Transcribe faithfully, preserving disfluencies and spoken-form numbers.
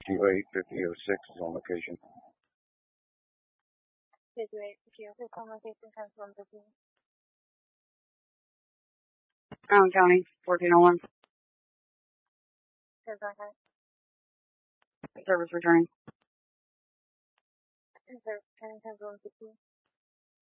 two eight fifty oh six is on location. two eight fifty oh six on location, confirm booking. Crown County, fourteen oh one. Good, go ahead. Service returning. Service returning, confirm booking.